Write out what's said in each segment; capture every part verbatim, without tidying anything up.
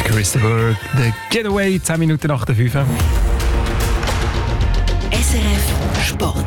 Christopher, The Getaway, zehn Minuten nach der fünf. S R F Sport.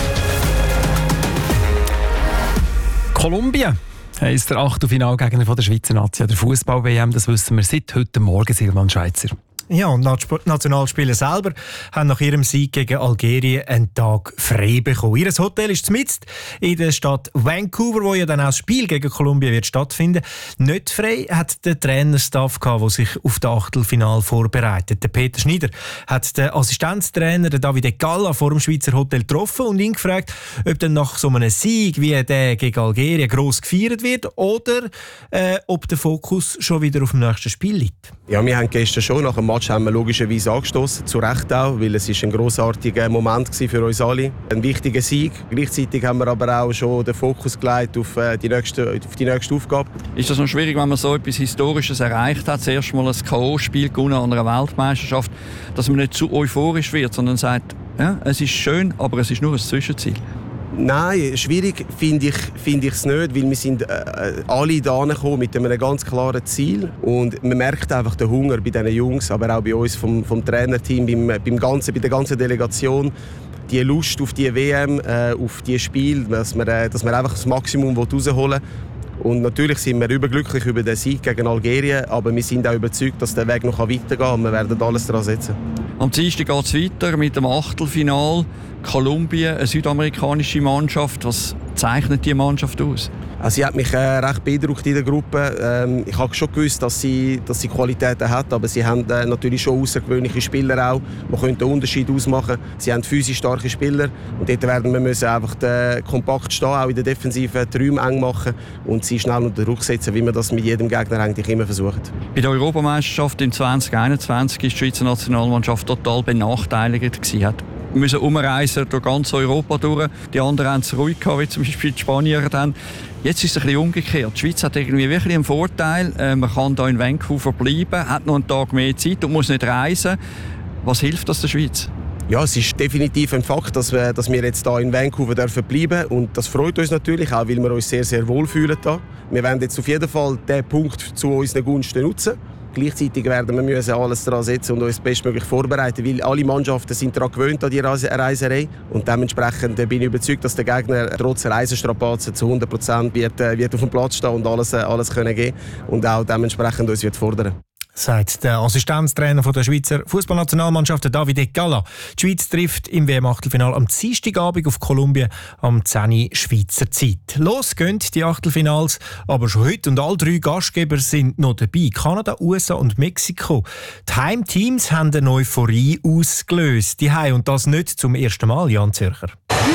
Kolumbien heisst der Achtelfinalgegner der Schweizer Nazi der Fußball-W M. Das wissen wir seit heute Morgen, Silvan Schweizer. Ja, und die Nationalspieler selber haben nach ihrem Sieg gegen Algerien einen Tag frei bekommen. Ihr Hotel ist mitten in der Stadt Vancouver, wo ja dann auch das Spiel gegen Kolumbien wird stattfinden. Nicht frei hat der Trainerstaff gehabt, der sich auf das Achtelfinal vorbereitet. Der Peter Schneider hat den Assistenztrainer den Davide Galla vor dem Schweizer Hotel getroffen und ihn gefragt, ob dann nach so einem Sieg wie der gegen Algerien gross gefeiert wird oder äh, ob der Fokus schon wieder auf dem nächsten Spiel liegt. Ja, wir haben gestern schon nach dem Match haben wir logischerweise angestoßen, zu Recht auch, weil es ist ein grossartiger Moment für uns alle. Ein wichtiger Sieg. Gleichzeitig haben wir aber auch schon den Fokus gelegt auf die nächste, auf die nächste Aufgabe. Ist das noch schwierig, wenn man so etwas Historisches erreicht hat, zuerst mal ein K O-Spiel gewonnen an einer Weltmeisterschaft, dass man nicht zu euphorisch wird, sondern sagt, ja, es ist schön, aber es ist nur ein Zwischenziel? Nein, schwierig finde ich finde ich es nicht, weil wir sind äh, alle da gekommen mit einem ganz klaren Ziel und man merkt einfach den Hunger bei diesen Jungs, aber auch bei uns vom, vom Trainerteam, beim, beim ganzen, bei der ganzen Delegation, die Lust auf die W M, äh, auf die Spiel, dass man, äh, dass man einfach das Maximum rausholen will. Und natürlich sind wir überglücklich über den Sieg gegen Algerien, aber wir sind auch überzeugt, dass der Weg noch weitergehen kann und wir werden alles daran setzen. Am Dienstag geht es weiter mit dem Achtelfinal. Kolumbien, eine südamerikanische Mannschaft. Was zeichnet diese Mannschaft aus? Also sie hat mich äh, recht beeindruckt in der Gruppe. Ähm, ich habe schon gewusst, dass sie, dass sie Qualitäten hat, aber sie haben äh, natürlich schon außergewöhnliche Spieler auch. Man könnte einen Unterschied ausmachen. Sie haben physisch starke Spieler und dort werden wir müssen einfach äh, kompakt stehen, auch in der Defensive die Räume eng machen und sie schnell unter Druck setzen, wie man das mit jedem Gegner eigentlich immer versucht. Bei der Europameisterschaft im zwanzig einundzwanzig war die Schweizer Nationalmannschaft total benachteiligt gewesen. Hat Wir müssen umreisen durch ganz Europa durch. Die anderen haben es ruhig gehabt, wie zum Beispiel die Spanier. Dann. Jetzt ist es ein bisschen umgekehrt. Die Schweiz hat irgendwie wirklich einen Vorteil. Äh, man kann hier in Vancouver bleiben, hat noch einen Tag mehr Zeit und muss nicht reisen. Was hilft das der Schweiz? Ja, es ist definitiv ein Fakt, dass wir, dass wir jetzt hier in Vancouver dürfen bleiben und das freut uns natürlich auch, weil wir uns sehr, sehr wohl fühlen hier. Wir werden jetzt auf jeden Fall diesen Punkt zu unseren Gunsten nutzen. Gleichzeitig werden wir müssen alles daran setzen und uns bestmöglich vorbereiten, weil alle Mannschaften sind daran gewöhnt an die Reiserei und dementsprechend bin ich überzeugt, dass der Gegner trotz Reisestrapazen zu hundert Prozent wird, wird auf dem Platz stehen und alles, alles können geben und auch dementsprechend uns wird fordern. Sagt der Assistenztrainer der Schweizer Fußballnationalmannschaft Davide Galla. Die Schweiz trifft im W M-Achtelfinale am Dienstagabend auf Kolumbien am zehn Uhr Schweizer Zeit. Los gehen die Achtelfinals, aber schon heute und alle drei Gastgeber sind noch dabei. Kanada, U S A und Mexiko. Die Heimteams haben eine Euphorie ausgelöst. Die Heim und das nicht zum ersten Mal, Jan Zürcher.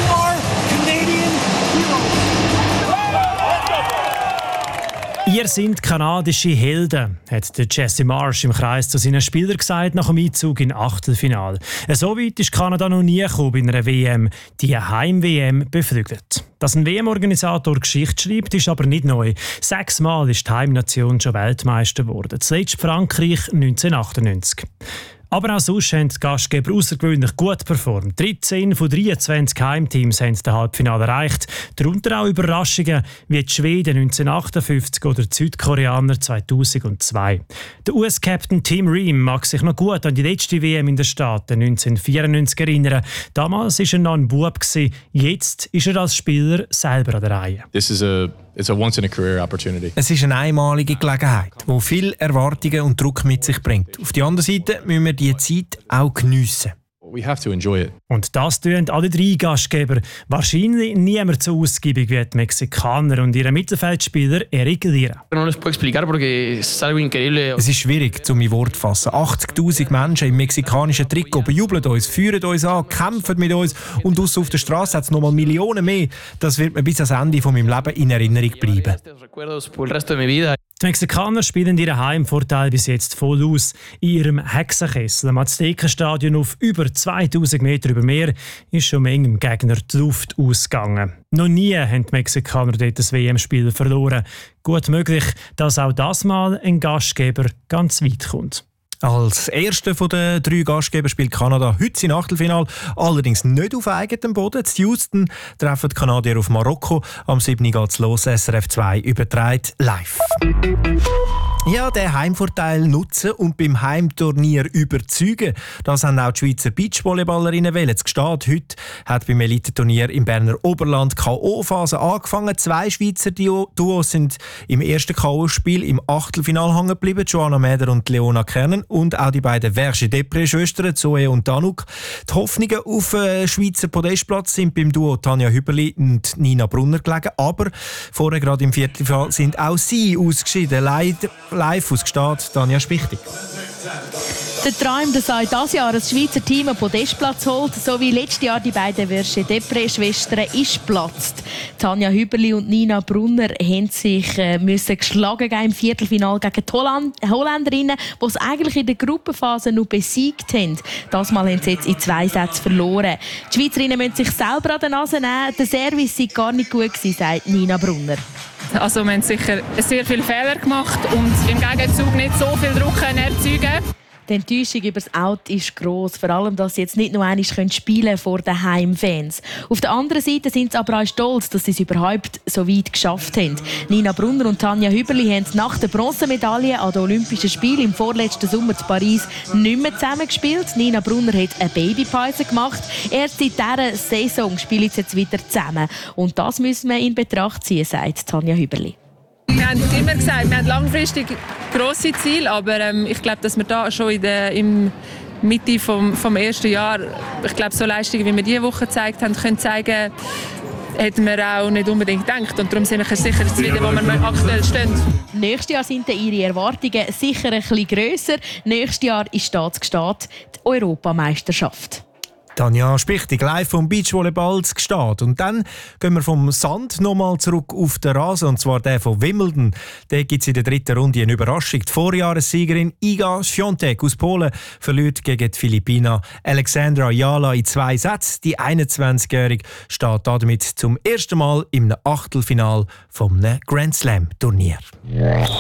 Ihr seid kanadische Helden, hat Jesse Marsh im Kreis zu seinen Spielern gesagt nach dem Einzug in Achtelfinale. So weit ist Kanada noch nie gekommen bei einer W M, die Heim-W M beflügelt. Dass ein W M-Organisator Geschichte schreibt, ist aber nicht neu. Sechsmal ist die Heimnation schon Weltmeister geworden. Zuletzt Frankreich neunzehnhundertachtundneunzig. Aber auch sonst haben die Gastgeber außergewöhnlich gut performt. dreizehn von dreiundzwanzig Heimteams haben das Halbfinale erreicht. Darunter auch Überraschungen wie die Schweden neunzehnhundertachtundfünfzig oder die Südkoreaner zweitausendzwei. Der U S-Captain Tim Ream mag sich noch gut an die letzte W M in den Staaten neunzehnhundertvierundneunzig erinnern. Damals war er noch ein Bub, jetzt ist er als Spieler selber an der Reihe. This is a It's a once-in-a-career opportunity. Es ist eine einmalige Gelegenheit, die viele Erwartungen und Druck mit sich bringt. Auf der anderen Seite müssen wir diese Zeit auch geniessen. We have to enjoy it. Und das tun alle drei Gastgeber. Wahrscheinlich niemand so ausgiebig wie die Mexikaner und ihre Mittelfeldspieler Eric Lira. Es ist schwierig, um in Wort zu fassen. achtzigtausend Menschen im mexikanischen Trikot bejubeln uns, führen uns an, kämpfen mit uns und draussen auf der Straße hat es noch mal Millionen mehr. Das wird mir bis ans Ende von meinem Leben in Erinnerung bleiben. Die Mexikaner spielen ihren Heimvorteil bis jetzt voll aus. In ihrem Hexenkessel am Aztekenstadion auf über zweitausend Meter über Meer ist schon manchem Gegner die Luft ausgegangen. Noch nie haben die Mexikaner dort das W M-Spiel verloren. Gut möglich, dass auch das Mal ein Gastgeber ganz weit kommt. Als erster von den drei Gastgeber spielt Kanada heute sein Achtelfinale, allerdings nicht auf eigenem Boden. In Houston treffen die Kanadier auf Marokko. Am siebten geht es los, S R F zwei überträgt live. Ja, den Heimvorteil nutzen und beim Heimturnier überzeugen. Das haben auch die Schweizer Beachvolleyballerinnen wollen. Es steht, heute hat beim Elitenturnier im Berner Oberland K O-Phase angefangen. Zwei Schweizer Duos sind im ersten K O-Spiel im Achtelfinale hängen geblieben. Joanna Mäder und Leona Kernen und auch die beiden Verge-Depré-Schwestern, Zoe und Danuk. Die Hoffnungen auf einen Schweizer Podestplatz sind beim Duo Tanja Hüberli und Nina Brunner gelegen. Aber vorher gerade im Viertelfinale sind auch sie ausgeschieden. Leider live ausgestattet, Tanja Spichtig. Der Traum, dass auch dieses Jahr das Schweizer Team einen Podestplatz holt, so wie letztes Jahr die beiden Verge-Depré-Schwestern, ist geplatzt. Tanja Hüberli und Nina Brunner haben sich äh, müssen geschlagen geben im Viertelfinale gegen die Holland Holländerinnen, die es eigentlich in der Gruppenphase noch besiegt haben. Das Mal haben sie jetzt in zwei Sätzen verloren. Die Schweizerinnen müssen sich selber an die Nase nehmen. Der Service sei gar nicht gut gewesen, sagt Nina Brunner. Also wir haben sicher sehr viele Fehler gemacht und im Gegenzug nicht so viel Druck erzeugen. Die Enttäuschung über das Out ist gross, vor allem, dass sie jetzt nicht nur einmal spielen können vor den Heimfans. Auf der anderen Seite sind sie aber auch stolz, dass sie es überhaupt so weit geschafft haben. Nina Brunner und Tanja Hüberli haben nach der Bronzemedaille an den Olympischen Spielen im vorletzten Sommer in Paris nicht mehr zusammengespielt. Nina Brunner hat eine Babypause gemacht. Erst seit dieser Saison spielen sie jetzt wieder zusammen. Und das müssen wir in Betracht ziehen, sagt Tanja Hüberli. Wir haben immer gesagt, wir haben langfristig grosse Ziele, aber ähm, ich glaube, dass wir da schon in der im Mitte vom, vom ersten Jahr, ich glaube, so Leistungen, wie wir diese Woche gezeigt haben, können zeigen, hätten wir auch nicht unbedingt gedacht. Und darum sind wir sicher zufrieden, wo wir aktuell stehen. Nächstes Jahr sind ihre Erwartungen sicher ein bisschen grösser. Nächstes Jahr ist Staatsgestalt die Europameisterschaft. Tanja Spichtig, live vom Beachvolleyball zu Gstaad. Und dann gehen wir vom Sand nochmal zurück auf den Rasen, und zwar der von Wimbledon. Da gibt es in der dritten Runde eine Überraschung. Die Vorjahressiegerin Iga Świątek aus Polen verliert gegen die Philippiner Alexandra Jala in zwei Sätzen. Die einundzwanzigjährige steht damit zum ersten Mal im Achtelfinale vom Grand Slam Turnier.